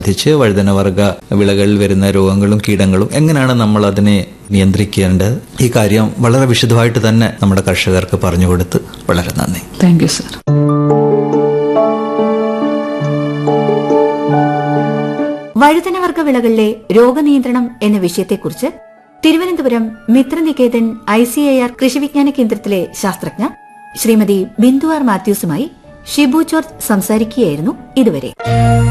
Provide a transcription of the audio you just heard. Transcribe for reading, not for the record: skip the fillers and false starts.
പ്രത്യേകിച്ച് വഴുതനവർഗ വിളകളിൽ വരുന്ന രോഗങ്ങളും കീടങ്ങളും എങ്ങനെയാണ് നമ്മൾ അതിനെ നിയന്ത്രിക്കേണ്ടത്, ഈ കാര്യം വളരെ വിശദമായിട്ട് തന്നെ നമ്മുടെ കർഷകർക്ക് പറഞ്ഞുകൊടുത്ത് വളരെ നന്ദി. Thank you sir. വഴുതനവർഗ വിളകളിലെ രോഗനിയന്ത്രണം എന്ന വിഷയത്തെക്കുറിച്ച് തിരുവനന്തപുരം മിത്രനികേതൻ ICAR കൃഷിവിജ്ഞാന കേന്ദ്രത്തിലെ ശാസ്ത്രജ്ഞ ശ്രീമതി ബിന്ദു ആർ മാത്യൂസുമായി ഷിബു ജോർജ് സംസാരിക്കുകയായിരുന്നു ഇതുവരെ.